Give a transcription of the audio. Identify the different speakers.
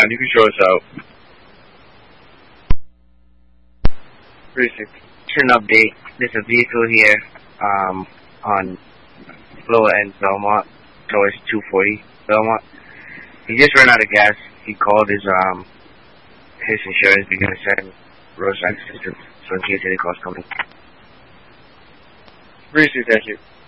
Speaker 1: You can show us out.
Speaker 2: Precinct. Turn update. There's a vehicle here on lower end Belmont towards 240 Belmont. He just ran out of gas. He called his insurance because he send roadside assistance, so in case any calls coming.
Speaker 1: Precinct, thank you.